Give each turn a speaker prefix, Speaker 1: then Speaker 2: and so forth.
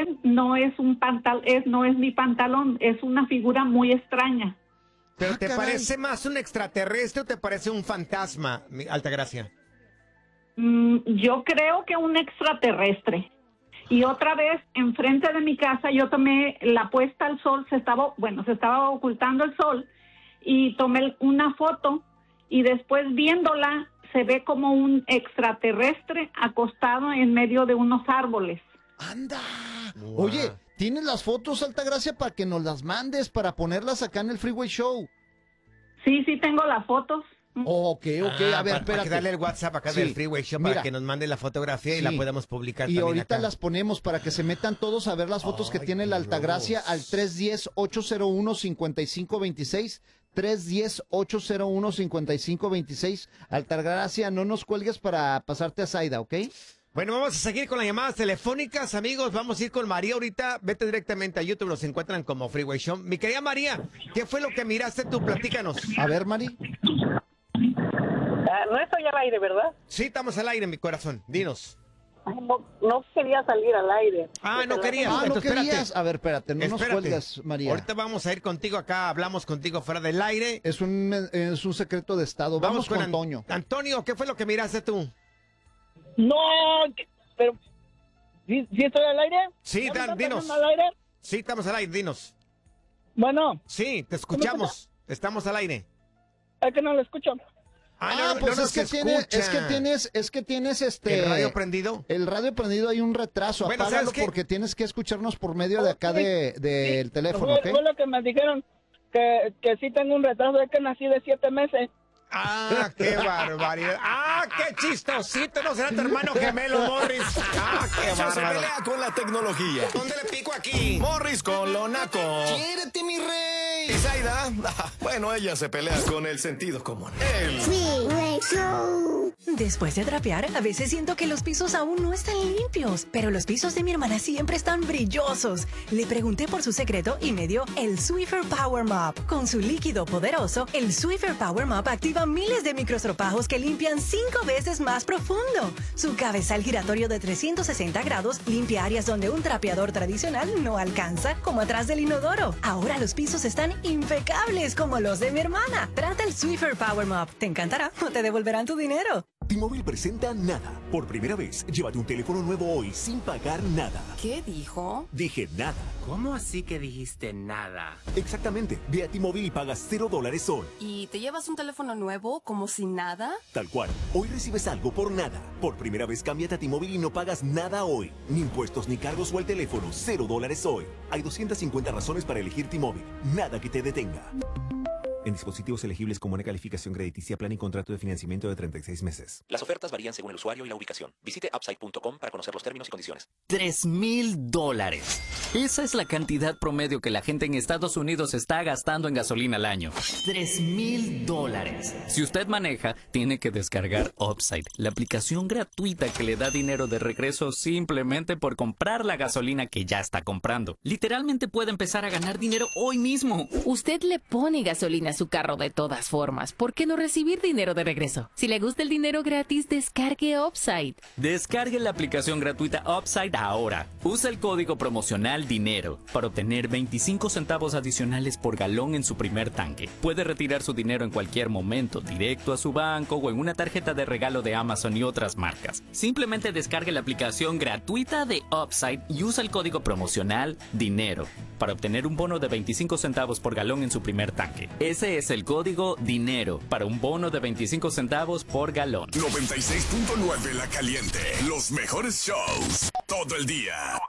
Speaker 1: también no es no es mi pantalón, es una figura muy extraña.
Speaker 2: ¿Pero te parece más un extraterrestre o te parece un fantasma, Altagracia?
Speaker 1: Yo creo que un extraterrestre. Y otra vez, enfrente de mi casa, yo tomé la puesta al sol, se estaba ocultando el sol, y tomé una foto, y después viéndola, se ve como un extraterrestre acostado en medio de unos árboles.
Speaker 3: ¡Anda!
Speaker 2: Wow.
Speaker 3: Oye, ¿tienes las fotos, Altagracia, para que nos las mandes, para ponerlas acá en el Freeway Show?
Speaker 1: Sí, tengo las fotos.
Speaker 3: Ok, a ver, espérate.
Speaker 2: Hay que darle el WhatsApp acá del Freeway Show para que nos mande la fotografía y la podamos publicar
Speaker 3: y
Speaker 2: también
Speaker 3: ahorita
Speaker 2: acá.
Speaker 3: las ponemos para que se metan todos a ver las fotos que tiene la Altagracia al 310-801-5526. 310-801-5526. Altagracia, no nos cuelgues para pasarte a Zaida, ¿ok?
Speaker 2: Bueno, vamos a seguir con las llamadas telefónicas, amigos. Vamos a ir con María ahorita. Vete directamente a YouTube, los encuentran como Freeway Show. Mi querida María, ¿qué fue lo que miraste tú? Platícanos.
Speaker 3: A ver, Mari.
Speaker 4: No estoy al aire, ¿verdad?
Speaker 2: Sí, estamos al aire, mi corazón. Dinos.
Speaker 4: No quería salir al aire.
Speaker 2: No querías.
Speaker 3: No
Speaker 2: Entonces,
Speaker 3: querías.
Speaker 2: espérate.
Speaker 3: A ver, espérate, no nos
Speaker 2: Espérate.
Speaker 3: cuelgas, María.
Speaker 2: Ahorita vamos a ir contigo acá, hablamos contigo fuera del aire.
Speaker 3: Es un secreto de estado. Vamos con Toño.
Speaker 2: Antonio, ¿qué fue lo que miraste tú?
Speaker 4: No, pero... ¿Sí estoy al aire?
Speaker 2: Sí, dinos.
Speaker 4: ¿Al aire?
Speaker 2: Sí, estamos al aire, dinos.
Speaker 4: Bueno.
Speaker 2: Sí, te escuchamos. Estamos al aire.
Speaker 4: Es que no lo escucho.
Speaker 3: Pues es que tienes
Speaker 2: ¿El radio prendido?
Speaker 3: El radio prendido, hay un retraso.
Speaker 2: Bueno,
Speaker 3: apágalo porque tienes que escucharnos por medio de acá del teléfono, ¿ok?
Speaker 4: Fue lo que me dijeron, que sí tengo un retraso, es que nací de 7 meses.
Speaker 2: ¡Qué barbaridad! ¡Qué chistosito! ¿No será tu hermano gemelo, Morris? ¡Qué
Speaker 5: Ella se
Speaker 2: bárbaro!
Speaker 5: pelea con la tecnología.
Speaker 2: ¿Dónde le pico aquí?
Speaker 5: Morris con lo naco.
Speaker 3: ¡Quiérete, mi rey!
Speaker 5: ¿Y Zaida? Bueno, ella se pelea con el sentido común.
Speaker 6: Después de trapear, a veces siento que los pisos aún no están limpios, pero los pisos de mi hermana siempre están brillosos. Le pregunté por su secreto y me dio el Swiffer Power Mop. Con su líquido poderoso, el Swiffer Power Mop activa miles de microestropajos que limpian 5 veces más profundo. Su cabezal giratorio de 360 grados limpia áreas donde un trapeador tradicional no alcanza, como atrás del inodoro. Ahora los pisos están impecables como los de mi hermana. Trata el Swiffer Power Mop. Te encantará o te devolverán tu dinero.
Speaker 7: T-Mobile presenta Nada. Por primera vez, llévate un teléfono nuevo hoy sin pagar nada.
Speaker 8: ¿Qué dijo?
Speaker 7: Dije nada.
Speaker 9: ¿Cómo así que dijiste nada?
Speaker 7: Exactamente. Ve a T-Mobile y pagas $0 hoy.
Speaker 8: ¿Y te llevas un teléfono nuevo como si nada?
Speaker 7: Tal cual. Hoy recibes algo por nada. Por primera vez, cámbiate a T-Mobile y no pagas nada hoy. Ni impuestos ni cargos o el teléfono. $0 hoy. Hay 250 razones para elegir T-Mobile. Nada que te detenga. En dispositivos elegibles con buena calificación crediticia, plan y contrato de financiamiento de 36 meses.
Speaker 10: Las ofertas varían según el usuario y la ubicación. Visite Upside.com para conocer los términos y condiciones.
Speaker 11: $3,000. Esa es la cantidad promedio que la gente en Estados Unidos está gastando en gasolina al año. $3,000. Si usted maneja, tiene que descargar Upside, la aplicación gratuita que le da dinero de regreso simplemente por comprar la gasolina que ya está comprando. Literalmente puede empezar a ganar dinero hoy mismo.
Speaker 12: Usted le pone gasolina a su carro de todas formas. ¿Por qué no recibir dinero de regreso? Si le gusta el dinero gratis, descargue Upside.
Speaker 11: Descargue la aplicación gratuita Upside ahora. Usa el código promocional DINERO para obtener 25 centavos adicionales por galón en su primer tanque. Puede retirar su dinero en cualquier momento, directo a su banco o en una tarjeta de regalo de Amazon y otras marcas. Simplemente descargue la aplicación gratuita de Upside y usa el código promocional DINERO para obtener un bono de 25 centavos por galón en su primer tanque. Ese es el código DINERO para un bono de 25 centavos por galón.
Speaker 5: 96.9 La Caliente. Los mejores shows todo el día.